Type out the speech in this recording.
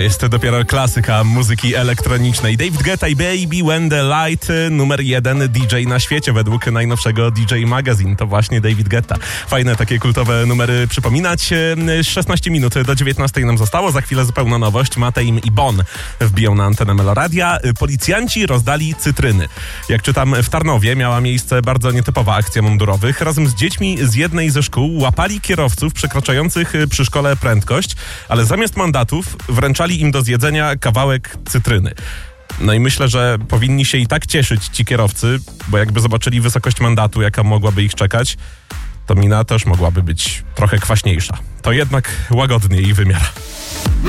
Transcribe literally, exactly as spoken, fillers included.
jest dopiero klasyka muzyki elektronicznej. David Guetta i Baby When the Light, numer jeden D J na świecie według najnowszego D J Magazine. To właśnie David Guetta. Fajne takie kultowe numery przypominać. szesnaście minut do dziewiętnastej nam zostało. Za chwilę zupełna nowość. Mateim i Bon wbiją na antenę Meloradia. Policjanci rozdali cytryny. Jak czytam, w Tarnowie miała miejsce bardzo nietypowa akcja mundurowych. Razem z dziećmi z jednej ze szkół łapali kierowców przekraczających przy szkole prędkość, ale zamiast mandatów wręczali im do zjedzenia kawałek cytryny. No i myślę, że powinni się i tak cieszyć ci kierowcy, bo jakby zobaczyli wysokość mandatu, jaka mogłaby ich czekać, to mina też mogłaby być trochę kwaśniejsza. To jednak łagodniej wymiar.